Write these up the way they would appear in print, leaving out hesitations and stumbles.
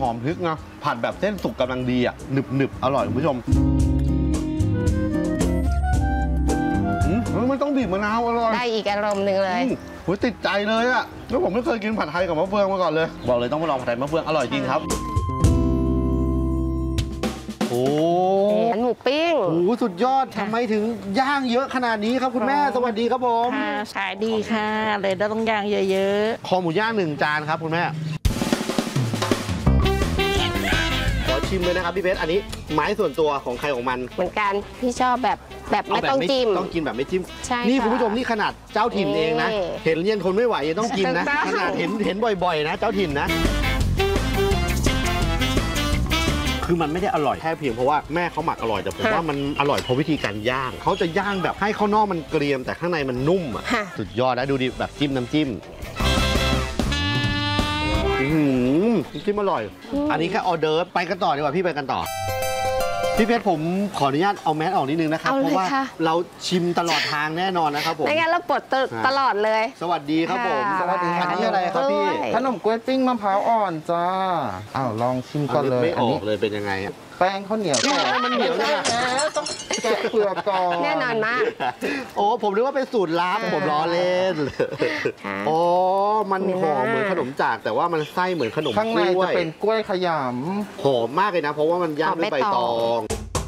หอมพริกนะผัดแบบเส้นสุกกำลังดีอ่ะหนึบอร่อยคุณผู้ชมไม่ต้องบีบมะนาวอร่อยได้อีกอารมณ์หนึ่งเลยโหติดใจเลยอ่ะแล้วผมไม่เคยกินผัดไทยกับมะเฟืองมาก่อนเลยบอกเลยต้องมาลองผัดไทยมะเฟืองอร่อยจริงครับโอ้หมูปิ้งโหสุดยอดทำไมถึงย่างเยอะขนาดนี้ครับคุณแม่สวัสดีครับผมขายดีค่ะเลยต้องย่างเยอะๆคอหมูย่าง1 จานครับคุณแม่ขอชิมเลยนะครับพี่เพชรอันนี้ไม้ส่วนตัวของใครของมันเหมือนกันพี่ชอบแบบไม่ต้องจิ้มต้องกินแบบไม่จิ้มใช่นี่คุณผู้ชมนี่ขนาดเจ้าถิ่นเองนะเห็นยังทนไม่ไหวยังต้องกินนะขนาดเห็นบ่อยๆนะเจ้าถิ่นนะคือมันไม่ได้อร่อยแค่เพียงเพราะว่าแม่เขาหมักอร่อยแต่ผมว่ามันอร่อยเพราะวิธีการย่างเขาจะย่างแบบให้ข้างนอกมันเกรียมแต่ข้างในมันนุ่มอ่ะสุดยอดนะดูดิแบบจิ้มน้ำจิ้มจิ้มอร่อยอันนี้แค่ออเดอร์ไปกันต่อดีกว่าพี่ไปกันต่อพี่เพชรผมขออนุญาตเอาแมสออกนิดนึงนะครับเพราะว่าเราชิมตลอดทางแน่นอนนะครับผมไม่งั้นเราปลดตลอดเลยสวัสดีครับผมสวัสดีครับอันนี้อะไรครับพี่ขนมกล้วยปิ้งมะพร้าวอ่อนจ้าลองชิมก่อนเลยไม่ออกเลยเป็นยังไงอะแป้งข้าวเหนียวมันเหนียวเลยต้องแกะเปลือกก่อนแน่นอนมากโอ้ผมนึกว่าเป็นสูตรลับผมล้อเล่นโอ้มันหอมเหมือนขนมจากแต่ว่ามันไส้เหมือนขนมข้างในจะเป็นกล้วยขยำหอมมากเลยนะเพราะว่ามันย่างด้วยใบตอง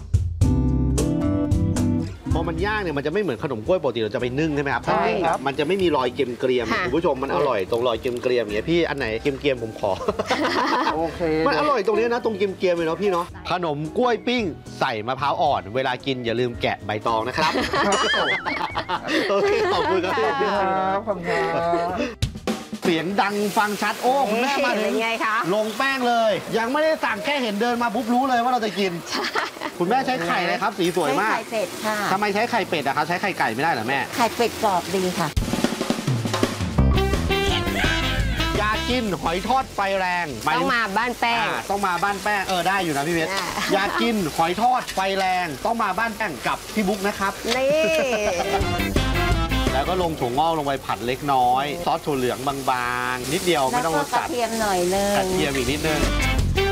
พอมันย่างเนี่ยมันจะไม่เหมือนขนมกล้วยปกติเราจะไปนึ่งใช่ไหมครับใช่ครับมันจะไม่มีรอยเกรียมๆคุณผู้ชมมันอร่อยตรงรอยเกรียมๆอย่างเงี้ยพี่อันไหนเกรียมๆผมขอโอเคมันอร่อยตรงนี้นะตรงเกรียมๆเลยเนาะพี่เนาะขนมกล้วยปิ้งใส่มะพร้าวอ่อนเวลากินอย่าลืมแกะใบตองนะครับโอเคขอบคุณครับขอบคุณครับเสียงดังฟังชัดโอ้คุณแม่มาถึงไงคะลงแป้งเลยยังไม่ได้สั่งแค่เห็นเดินมาปุ๊บรู้เลยว่าเราจะกินคุณแม่ใช้ไข่เลยครับสีสวยมากไข่เป็ดค่ะทำไมใช้ไข่เป็ดอะครับใช้ไข่ไก่ไม่ได้เหรอแม่ไข่เป็ดกรอบดีค่ะอยากกินหอยทอดไฟแรงต้องมาบ้านแป้งต้องมาบ้านแป้งได้อยู่นะพี่เพชรอยากกินหอยทอดไฟแรงต้องมาบ้านแป้งกับพี่บุ๊กนะครับนี่แล้วก็ลงถั่วงอกลงไปผัดเล็กน้อยซอสถั่วเหลืองบางๆนิดเดียวไม่ต้องรสจัดกระเทียมหน่อยนึงกระเทียมอีกนิดนึง